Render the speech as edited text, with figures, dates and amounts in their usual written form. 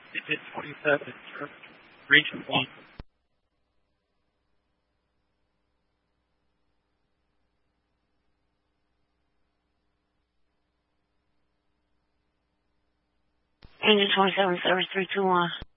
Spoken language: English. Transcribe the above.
Digit 47, region 1. Engine 27, service 321.